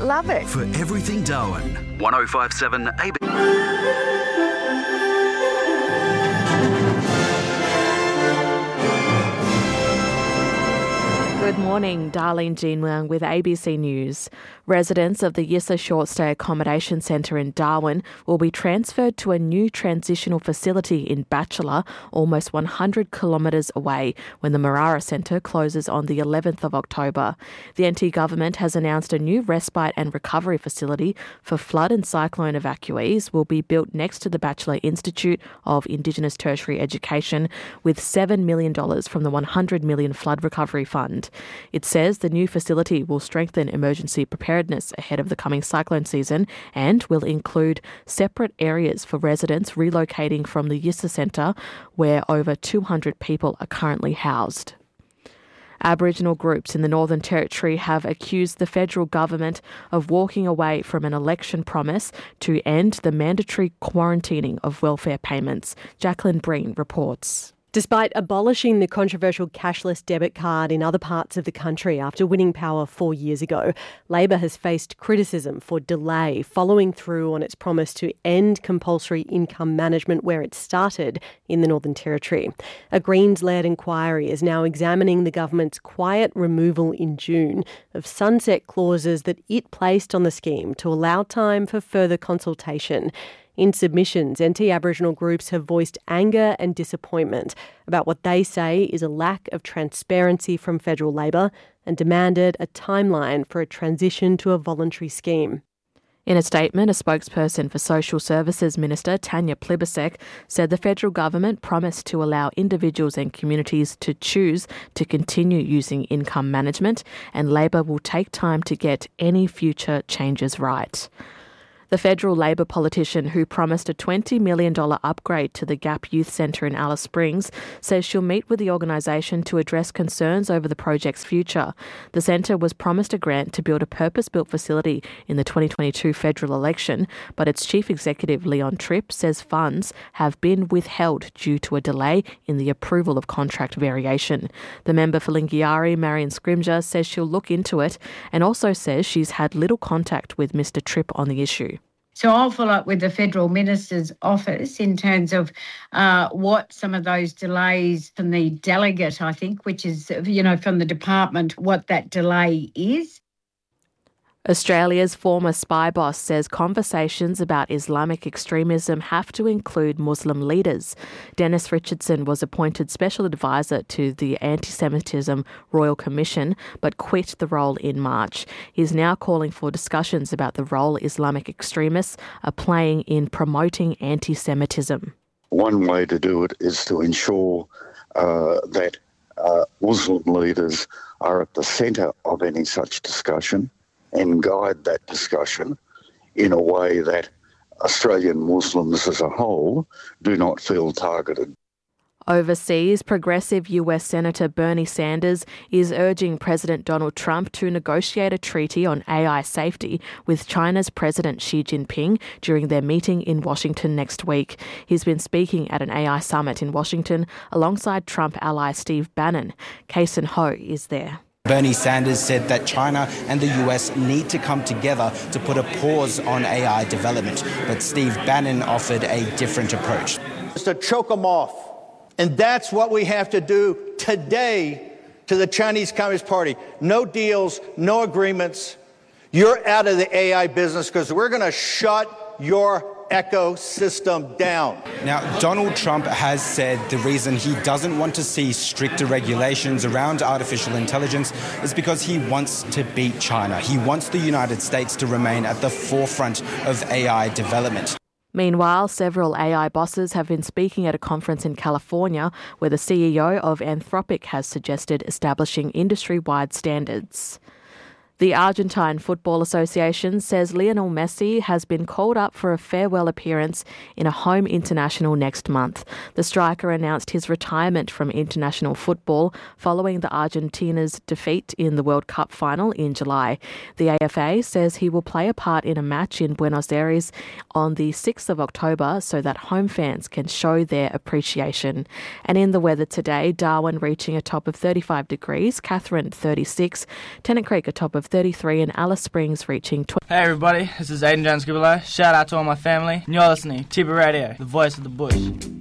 Love it. For everything Darwin, 105.7 AB. Good morning, Darlene Jean Leung with ABC News. Residents of the Yissa Short Stay Accommodation Centre in Darwin will be transferred to a new transitional facility in Batchelor, almost 100 kilometres away, when the Marara Centre closes on the 11th of October. The NT government has announced a new respite and recovery facility for flood and cyclone evacuees will be built next to the Batchelor Institute of Indigenous Tertiary Education with $7 million from the $100 million Flood Recovery Fund. It says the new facility will strengthen emergency preparedness ahead of the coming cyclone season and will include separate areas for residents relocating from the Yissa Centre, where over 200 people are currently housed. Aboriginal groups in the Northern Territory have accused the federal government of walking away from an election promise to end the mandatory quarantining of welfare payments. Jacqueline Breen reports. Despite abolishing the controversial cashless debit card in other parts of the country after winning power 4 years ago, Labor has faced criticism for delay following through on its promise to end compulsory income management where it started in the Northern Territory. A Greens-led inquiry is now examining the government's quiet removal in June of sunset clauses that it placed on the scheme to allow time for further consultation. In submissions, NT Aboriginal groups have voiced anger and disappointment about what they say is a lack of transparency from federal Labor and demanded a timeline for a transition to a voluntary scheme. In a statement, a spokesperson for Social Services Minister Tanya Plibersek said the federal government promised to allow individuals and communities to choose to continue using income management, and Labor will take time to get any future changes right. The federal Labor politician who promised a $20 million upgrade to the Gap Youth Centre in Alice Springs says she'll meet with the organisation to address concerns over the project's future. The centre was promised a grant to build a purpose-built facility in the 2022 federal election, but its chief executive, Leon Tripp, says funds have been withheld due to a delay in the approval of contract variation. The member for Lingiari, Marion Scrimger, says she'll look into it and also says she's had little contact with Mr Tripp on the issue. So I'll follow up with the Federal Minister's office in terms of what some of those delays from the delegate, I think, which is, from the department, what that delay is. Australia's former spy boss says conversations about Islamic extremism have to include Muslim leaders. Dennis Richardson was appointed special advisor to the Anti-Semitism Royal Commission but quit the role in March. He's now calling for discussions about the role Islamic extremists are playing in promoting anti-Semitism. One way to do it is to ensure that Muslim leaders are at the centre of any such discussion and guide that discussion in a way that Australian Muslims as a whole do not feel targeted. Overseas, progressive US Senator Bernie Sanders is urging President Donald Trump to negotiate a treaty on AI safety with China's President Xi Jinping during their meeting in Washington next week. He's been speaking at an AI summit in Washington alongside Trump ally Steve Bannon. Kason Ho is there. Bernie Sanders said that China and the US need to come together to put a pause on AI development. But Steve Bannon offered a different approach. Just to choke them off. And that's what we have to do today to the Chinese Communist Party. No deals, no agreements. You're out of the AI business because we're going to shut your ecosystem down. Now, Donald Trump has said the reason he doesn't want to see stricter regulations around artificial intelligence is because he wants to beat China. He wants the United States to remain at the forefront of AI development. Meanwhile, several AI bosses have been speaking at a conference in California where the CEO of Anthropic has suggested establishing industry-wide standards. The Argentine Football Association says Lionel Messi has been called up for a farewell appearance in a home international next month. The striker announced his retirement from international football following the Argentina's defeat in the World Cup final in July. The AFA says he will play a part in a match in Buenos Aires on the 6th of October so that home fans can show their appreciation. And in the weather today, Darwin reaching a top of 35 degrees, Katherine 36, Tennant Creek a top of 33 and Alice Springs reaching... Hey everybody, this is Aiden Jones-Gibbelow. Shout out to all my family. And you're listening to Tiba Radio, the voice of the bush.